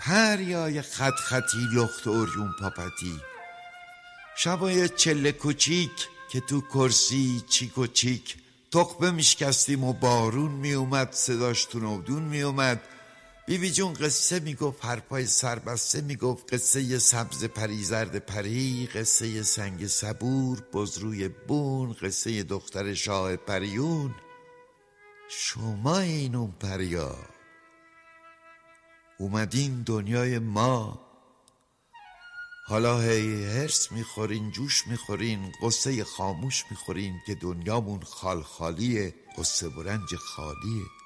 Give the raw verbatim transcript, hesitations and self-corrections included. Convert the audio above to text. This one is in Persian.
پریای خط خطی لخت اوریون پاپتی، شبای چله کوچیک که تو کرسی چیک و چیک تقبه میشکستیم و بارون میومد صداش تو نودون میومد. بیبی جون قصه میگفت، هر پای سربسته میگفت، قصه ی سبز پری زرد پری، قصه ی سنگ صبور بزروی بون، قصه ی دختر شاه پریون. شما این اون پریا اومدین دنیای ما، حالا هی هرس میخورین، جوش میخورین، قصه خاموش میخورین که دنیامون خال خالیه، قصه و رنج خالیه.